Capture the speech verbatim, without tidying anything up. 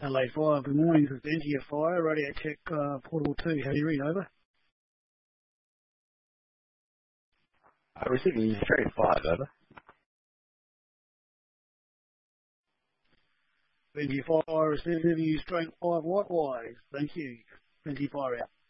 Adelaide Fire, good morning. This is Benji of Fire, Radio Tech uh, Portable two. How do you read, over? Uh, receiving you straight five, over. Benji Fire, receiving you straight five likewise. Thank you. Benji Fire out.